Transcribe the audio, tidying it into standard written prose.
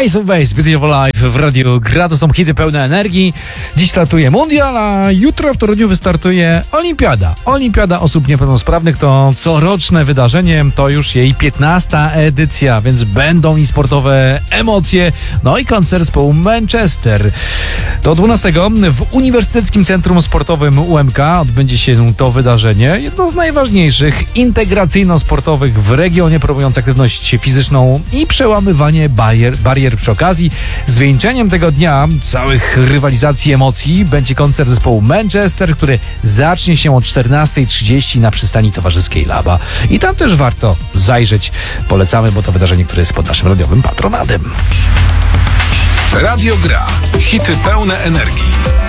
Ace of Base, Beautiful Life w Radiu Gra. To są hity pełne energii. Dziś startuje Mundial, a jutro w Toruniu wystartuje Olimpiada. Olimpiada osób niepełnosprawnych to coroczne wydarzenie, to już jej 15. edycja, więc będą i sportowe emocje, no i koncert zespołu Manchester. Do 12 w Uniwersyteckim Centrum Sportowym UMK odbędzie się to wydarzenie, jedno z najważniejszych integracyjno-sportowych w regionie, promując aktywność fizyczną i przełamywanie barier przy okazji. Zwieńczeniem tego dnia całych rywalizacji emocji będzie koncert zespołu Manchester, który zacznie się o 14:30 na przystani towarzyskiej Laba. I tam też warto zajrzeć. Polecamy, bo to wydarzenie, które jest pod naszym radiowym patronatem. Radio Gra. Hity pełne energii.